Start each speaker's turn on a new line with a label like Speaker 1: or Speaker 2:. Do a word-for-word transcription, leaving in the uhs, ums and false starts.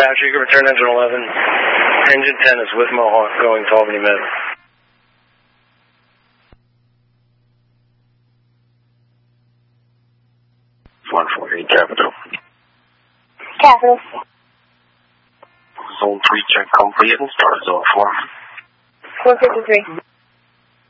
Speaker 1: Dispatcher, you can return engine eleven. Engine ten is with Mohawk going to Albany Med.
Speaker 2: one forty-eight Capital.
Speaker 3: Capital.
Speaker 2: Zone three check complete and start zone four.
Speaker 3: four fifty-three.